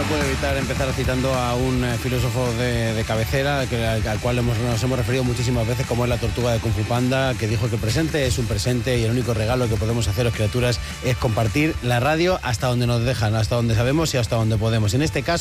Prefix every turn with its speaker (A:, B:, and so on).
A: no puedo evitar empezar citando a un filósofo de cabecera al cual nos hemos referido muchísimas veces, como es la tortuga de Kung Fu Panda, que dijo que el presente es un presente y el único regalo que podemos haceros, criaturas, es compartir la radio hasta donde nos dejan, hasta donde sabemos y hasta donde podemos. En este caso